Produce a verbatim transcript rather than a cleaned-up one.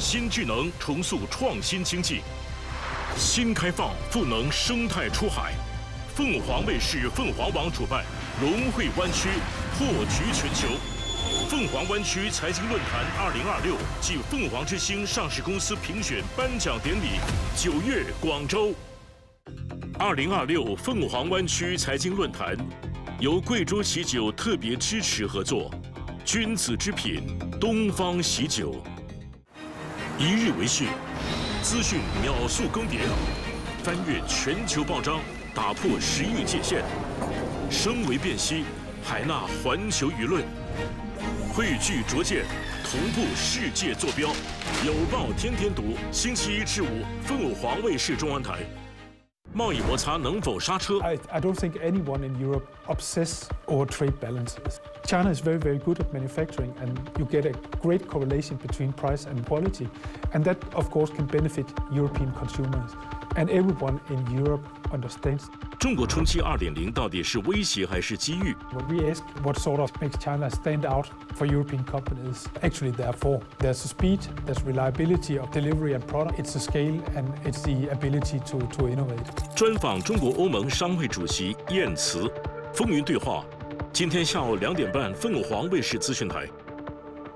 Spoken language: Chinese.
新智能重塑创新经济，新开放赋能生态出海。凤凰卫视凤凰网主办融汇湾区破局全球。凤凰湾区财经论坛二零二六暨凤凰之星上市公司评选颁奖典礼，九月广州。二零二六凤凰湾区财经论坛由贵州喜酒特别支持合作，君子之品东方喜酒。一日为讯，资讯秒速更迭，翻越全球报章，打破时域界限，声为辨析，海纳环球舆论，汇聚拙见，同步世界坐标。有报天天读，星期一至五，凤凰卫视中文台。贸易摩擦能否刹车 I, I don't think anyone in Europe obsess over trade balances. China is very, very good at manufacturing, and you get a great correlation between price and quality. And that, of course, can benefit European consumers. And everyone in Europe understands. 中国冲击 二点零 到底是威胁还是机遇 When we ask what sort of makes China stand out for European companies, actually there are four. There's the speed, there's reliability of delivery and product, it's the scale, and it's the ability to, to innovate. 专访中国欧盟商会主席燕慈，风云对话，今天下午两点半，凤凰卫视资讯台。